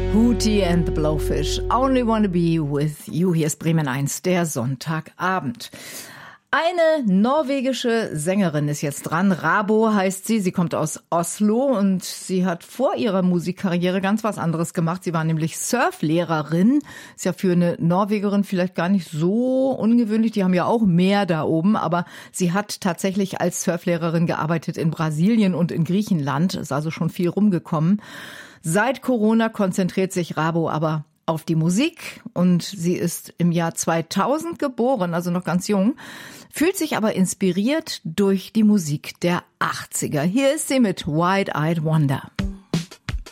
Hootie and the Blowfish, Only Wanna Be With You. Hier ist Bremen 1, der Sonntagabend. Eine norwegische Sängerin ist jetzt dran. Rabo heißt sie. Sie kommt aus Oslo und sie hat vor ihrer Musikkarriere ganz was anderes gemacht. Sie war nämlich Surflehrerin. Ist ja für eine Norwegerin vielleicht gar nicht so ungewöhnlich. Die haben ja auch Meer da oben. Aber sie hat tatsächlich als Surflehrerin gearbeitet in Brasilien und in Griechenland. Ist also schon viel rumgekommen. Seit Corona konzentriert sich Rabo aber auf die Musik und sie ist im Jahr 2000 geboren, also noch ganz jung, fühlt sich aber inspiriert durch die Musik der 80er. Hier ist sie mit Wide-Eyed Wonder.